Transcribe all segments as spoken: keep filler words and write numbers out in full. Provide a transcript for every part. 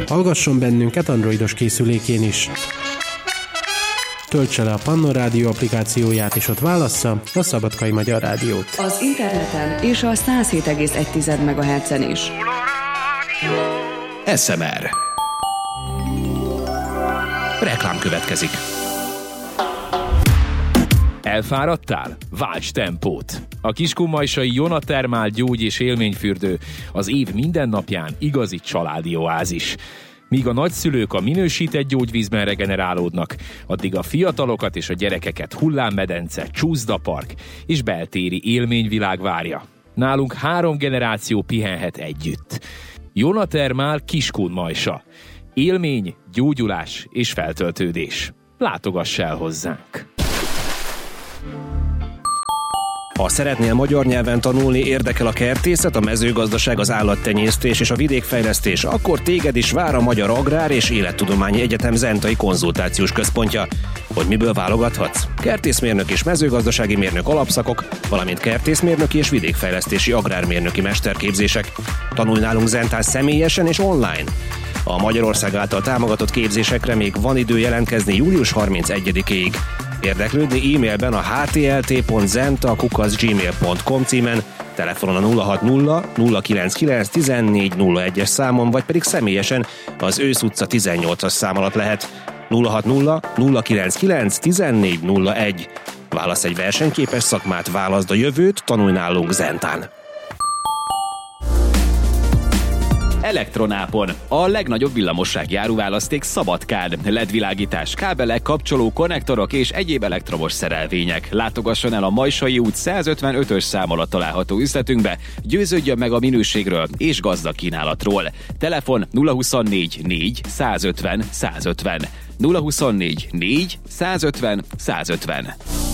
Hallgasson bennünket androidos készülékén is. Töltse le a Pannon Rádió applikációját, és ott válassza a Szabadkai Magyar Rádiót. Az interneten és a száz hét egész egy megahertzen is. es em er. Reklám következik. Elfáradtál? Válts tempót! A kiskunmajsai Jonatermál gyógy- és élményfürdő az év minden napján igazi családi oázis. Míg a nagyszülők a minősített gyógyvízben regenerálódnak, addig a fiatalokat és a gyerekeket hullámmedence, csúszdapark és beltéri élményvilág várja. Nálunk három generáció pihenhet együtt. Jonatermál Kiskunmajsa. Élmény, gyógyulás és feltöltődés. Látogass el hozzánk! Ha szeretnél magyar nyelven tanulni, érdekel a kertészet, a mezőgazdaság, az állattenyésztés és a vidékfejlesztés, akkor téged is vár a Magyar Agrár és Élettudományi Egyetem Zentai Konzultációs Központja. Hogy miből válogathatsz? Kertészmérnök és mezőgazdasági mérnök alapszakok, valamint kertészmérnöki és vidékfejlesztési agrármérnöki mesterképzések. Tanulj nálunk Zentán személyesen és online. A Magyarország által támogatott képzésekre még van idő jelentkezni július harmincegyedikéig. Érdeklődni e-mailben a h t l t pont zenta kukac gmail pont com címen, telefonon a nulla hat nulla nulla kilenc kilenc tizennégy nulla egyes számon, vagy pedig személyesen az Ősz utca tizennyolcas szám alatt lehet. nulla hat nulla nulla kilenc kilenc tizennégy nulla egy. Válasz egy versenyképes szakmát, válaszd a jövőt, tanulj nálunk Zentán. Elektronápon. A legnagyobb villamossági áruválaszték Szabadkán. el é dé-világítás, kábelek, kapcsoló, konnektorok és egyéb elektromos szerelvények. Látogasson el a Majsai út százötvenötös szám alatt található üzletünkbe, győződjön meg a minőségről és gazdag kínálatról. Telefon nulla huszonnégy négy százötven százötven. nulla huszonnégy négy százötven százötven.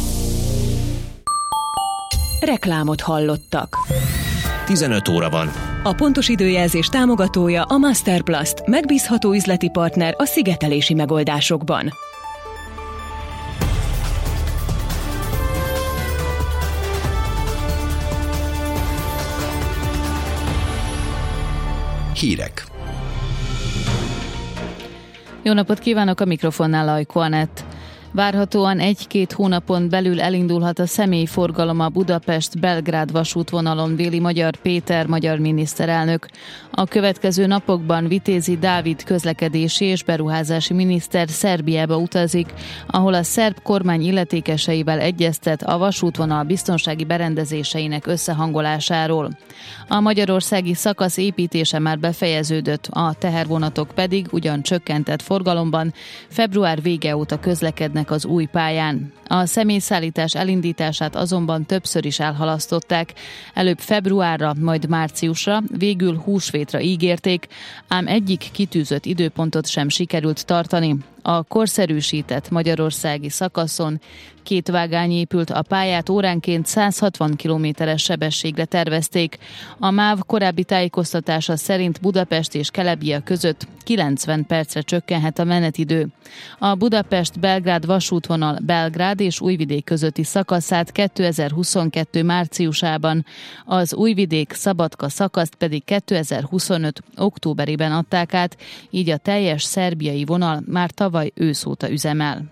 Reklámot hallottak. tizenöt óra van. A pontos időjelzés támogatója a Masterplast, megbízható üzleti partner a szigetelési megoldásokban. Hírek. Jó napot kívánok, a mikrofonnál Ajko Anett. Várhatóan egy-két hónapon belül elindulhat a személyforgalom a Budapest-Belgrád vasútvonalon, véli Magyar Péter magyar miniszterelnök. A következő napokban Vitézi Dávid közlekedési és beruházási miniszter Szerbiába utazik, ahol a szerb kormány illetékeseivel egyeztet a vasútvonal biztonsági berendezéseinek összehangolásáról. A magyarországi szakasz építése már befejeződött, a tehervonatok pedig ugyan csökkentett forgalomban február vége óta közlekednek az új pályán. A személyszállítás elindítását azonban többször is elhalasztották, előbb februárra, majd márciusra, végül húsvétra ígérték, ám egyik kitűzött időpontot sem sikerült tartani. A korszerűsített magyarországi szakaszon két vágány épült, a pályát óránként száz hatvan kilométeres sebességre tervezték. A MÁV korábbi tájékoztatása szerint Budapest és Kelebia között kilencven percre csökkenhet a menetidő. A Budapest-Belgrád vasútvonal Belgrád és Újvidék közötti szakaszát kétezer-huszonkettő márciusában, az Újvidék-Szabadka szakaszt pedig kétezer-huszonöt októberében adták át, így a teljes szerbiai vonal már tavaly ősz óta üzemel.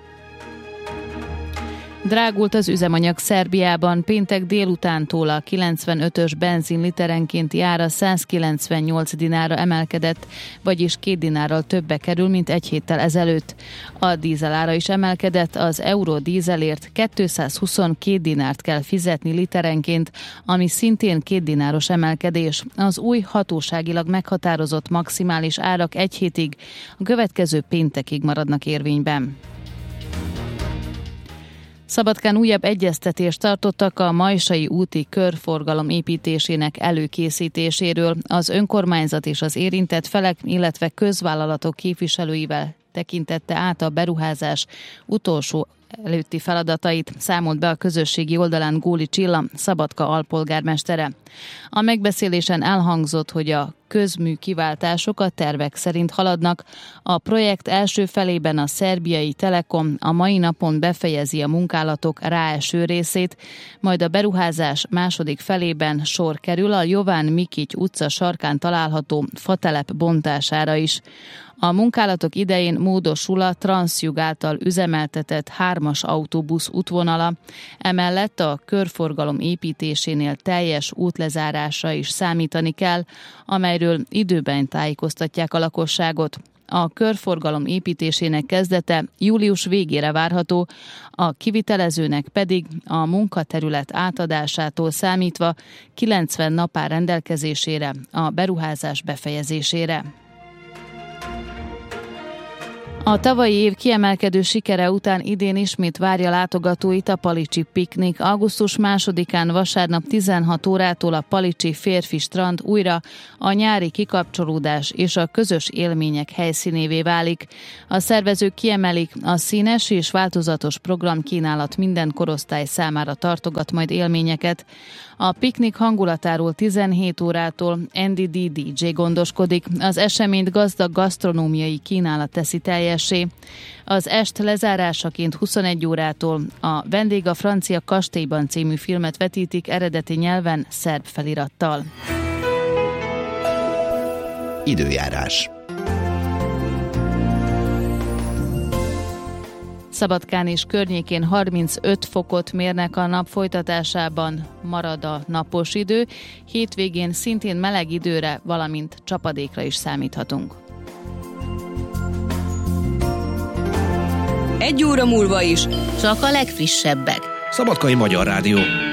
Drágult az üzemanyag Szerbiában, péntek délutántól a kilencvenötös benzin literenkénti ára százkilencvennyolc dinárra emelkedett, vagyis két dinárral többe kerül, mint egy héttel ezelőtt. A dízel ára is emelkedett, az euró dízelért kétszázhuszonkét dinárt kell fizetni literenként, ami szintén két dináros emelkedés. Az új hatóságilag meghatározott maximális árak egy hétig, a következő péntekig maradnak érvényben. Szabadkán újabb egyeztetést tartottak a Majsai úti körforgalom építésének előkészítéséről. Az önkormányzat és az érintett felek, illetve közvállalatok képviselőivel tekintette át a beruházás utolsó előtti feladatait, számolt be a közösségi oldalán Góli Csilla, Szabadka alpolgármestere. A megbeszélésen elhangzott, hogy a közmű kiváltások a tervek szerint haladnak. A projekt első felében a szerbiai Telekom a mai napon befejezi a munkálatok ráeső részét, majd a beruházás második felében sor kerül a Jován Mikics utca sarkán található fatelep bontására is. A munkálatok idején módosul a Transjug által üzemeltetett hármas autóbusz útvonala, emellett a körforgalom építésénél teljes útlezárásra is számítani kell, amelyről időben tájékoztatják a lakosságot. A körforgalom építésének kezdete július végére várható, a kivitelezőnek pedig a munkaterület átadásától számítva kilencven nap áll rendelkezésére a beruházás befejezésére. A tavalyi év kiemelkedő sikere után idén ismét várja látogatóit a Palicsi piknik. augusztus másodikán vasárnap tizenhat órától a Palicsi férfi strand újra a nyári kikapcsolódás és a közös élmények helyszínévé válik. A szervezők kiemelik, a színes és változatos programkínálat minden korosztály számára tartogat majd élményeket. A piknik hangulatáról tizenhét órától Andy D. dé dzsé gondoskodik. Az eseményt gazdag gasztronómiai kínálat teszi teljessé. Az est lezárásaként huszonegy órától a Vendég a francia kastélyban című filmet vetítik eredeti nyelven szerb felirattal. Időjárás. Szabadkán és környékén harmincöt fokot mérnek, a nap folytatásában marad a napos idő, hétvégén szintén meleg időre, valamint csapadékra is számíthatunk. Egy óra múlva is csak a legfrissebbek. Szabadkai Magyar Rádió.